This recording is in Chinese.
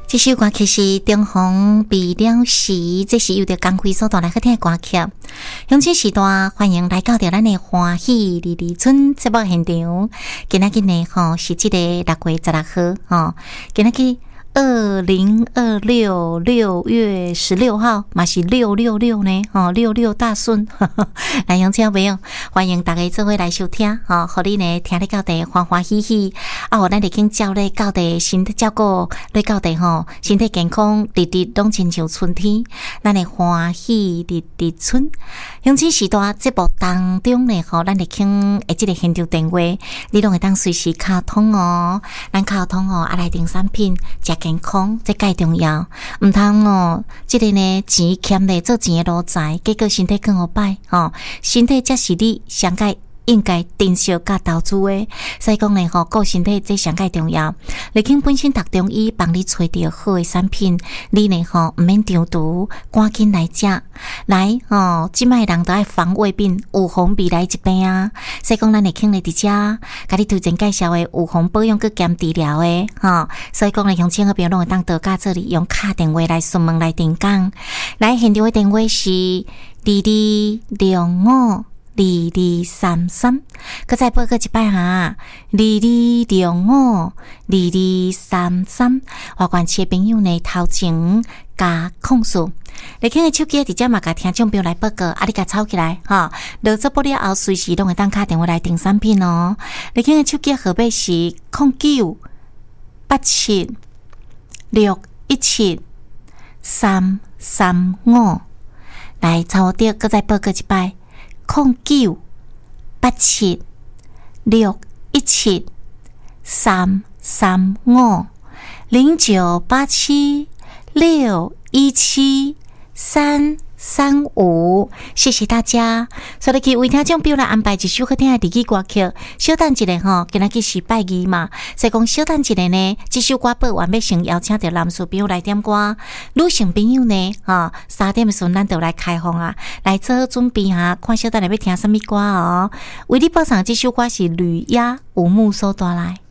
这首歌曲是东风未了时，这是由着江辉所带来好听的歌曲。乡亲时代，欢迎来到着咱的欢喜二二村节目现场。今仔日呢，是这个6月16号，今仔日2026 6月16号，嘛是666呢，66大顺。来，乡亲朋友，欢迎大家做伙来收听，互你呢听得到地欢欢喜喜，互咱就经照咧到地身体照顾，咧到地身体健康，日日拢亲像春天，咱的欢喜日日春。乡亲时代节目当中呢，咱就经这个现场电话，你拢会当随时卡通哦，咱卡通来订产品，食健康，这介重要。唔通这个呢钱欠咧做钱的路财，结果身体更好歹身体才是你上界应该珍惜甲投资的。所以讲呢顾身体这上界重要。你经本身读中医，帮你找到好的产品，你呢唔免中毒，赶紧来食。来即摆人都爱防胃病，预防未来疾病啊。所以讲咱会经咧伫遮，甲你推荐介绍的预防保养佮减治疗的所以讲呢，乡亲好朋友拢会当到家这里用卡电话来询问来订购。来现场的电话是2265。2233，搁再报个一摆哈，2265 2233。华关市的朋友呢，头前加控诉，你听个手机直接嘛，甲听众朋友来报告，你甲抄起来落做报了后，随时拢会当打电话来订产品哦。你听个手机号码是0987617335，来抄掉，搁再报个一摆。0987617335 0987617335，谢谢大家。所以去为听众朋友来安排一首好听的日语歌曲。小等一下今仔日是拜二嘛，所以讲小等一下呢，这首歌播完要先邀请到男士朋友来点歌，女性朋友呢3点的时候咱就来开放啊，来做好准备哈，看小等下要听什么歌哦。为你播上这首歌是吕亚五木所带来。